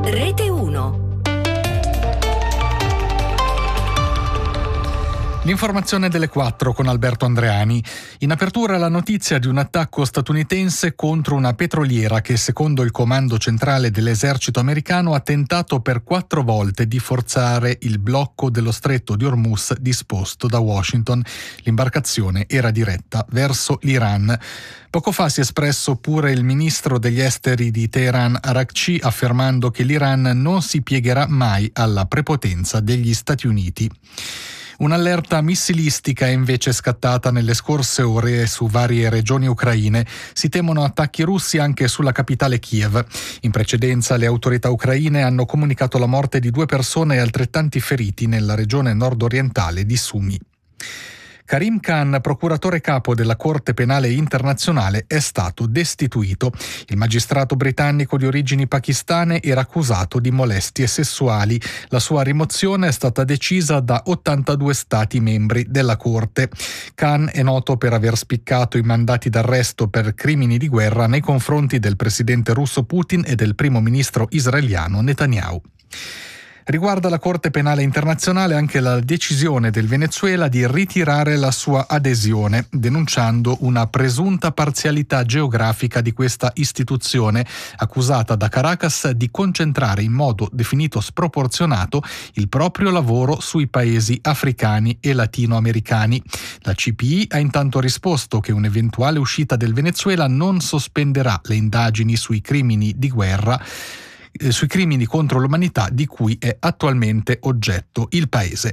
Rete 1. L'informazione delle 4 con Alberto Andreani. In apertura la notizia di un attacco statunitense contro una petroliera che, secondo il comando centrale dell'esercito americano, ha tentato per 4 volte di forzare il blocco dello stretto di Hormuz disposto da Washington. L'imbarcazione era diretta verso l'Iran. Poco fa si è espresso pure il ministro degli esteri di Teheran, Araghchi, affermando che l'Iran non si piegherà mai alla prepotenza degli Stati Uniti. Un'allerta missilistica è invece scattata nelle scorse ore su varie regioni ucraine. Si temono attacchi russi anche sulla capitale Kiev. In precedenza le autorità ucraine hanno comunicato la morte di 2 persone e altrettanti feriti nella regione nord-orientale di Sumy. Karim Khan, procuratore capo della Corte Penale Internazionale, è stato destituito. Il magistrato britannico di origini pakistane era accusato di molestie sessuali. La sua rimozione è stata decisa da 82 stati membri della Corte. Khan è noto per aver spiccato i mandati d'arresto per crimini di guerra nei confronti del presidente russo Putin e del primo ministro israeliano Netanyahu. Riguarda la Corte Penale Internazionale anche la decisione del Venezuela di ritirare la sua adesione, denunciando una presunta parzialità geografica di questa istituzione, accusata da Caracas di concentrare in modo definito sproporzionato il proprio lavoro sui paesi africani e latinoamericani. La CPI ha intanto risposto che un'eventuale uscita del Venezuela non sospenderà le indagini sui crimini di guerra, sui crimini contro l'umanità di cui è attualmente oggetto il paese.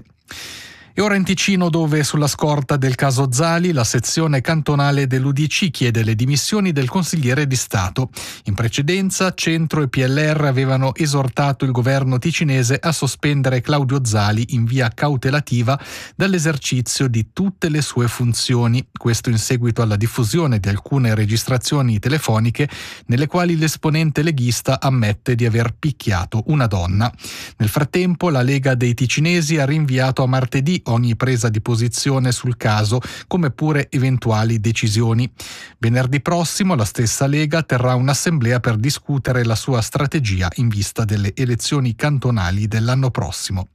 E ora in Ticino, dove sulla scorta del caso Zali la sezione cantonale dell'UDC chiede le dimissioni del consigliere di Stato. In precedenza Centro e PLR avevano esortato il governo ticinese a sospendere Claudio Zali in via cautelativa dall'esercizio di tutte le sue funzioni. Questo in seguito alla diffusione di alcune registrazioni telefoniche nelle quali l'esponente leghista ammette di aver picchiato una donna. Nel frattempo la Lega dei Ticinesi ha rinviato a martedì ogni presa di posizione sul caso, come pure eventuali decisioni. Venerdì prossimo la stessa Lega terrà un'assemblea per discutere la sua strategia in vista delle elezioni cantonali dell'anno prossimo.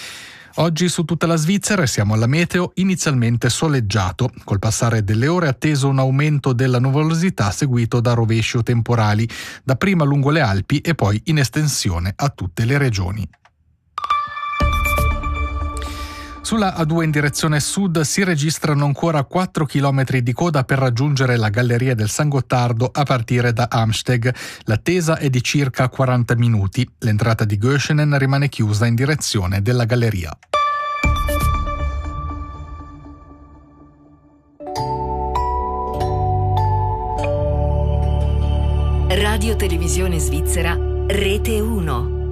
Oggi su tutta la Svizzera siamo alla meteo inizialmente soleggiato. Col passare delle ore è atteso un aumento della nuvolosità seguito da rovesci temporali, dapprima lungo le Alpi e poi in estensione a tutte le regioni. Sulla A2 in direzione sud si registrano ancora 4 chilometri di coda per raggiungere la Galleria del San Gottardo a partire da Amsteg. L'attesa è di circa 40 minuti. L'entrata di Göschenen rimane chiusa in direzione della Galleria. Radio Televisione Svizzera, Rete 1.